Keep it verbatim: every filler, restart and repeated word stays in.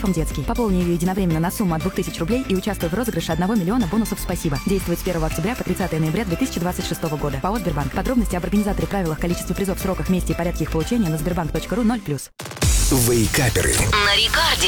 Альфом детский. Пополни ее единовременно на сумму от двух тысяч рублей и участвуй в розыгрыше одного миллиона бонусов «Спасибо». Действует с первого октября по тридцатое ноября две тысячи двадцать шестого года. ПАО «Сбербанк». Подробности об организаторе, правилах, количестве призов, сроках, месте и порядке их получения на сбербанк точка ру ноль плюс. Вейкаперы. На рекорде.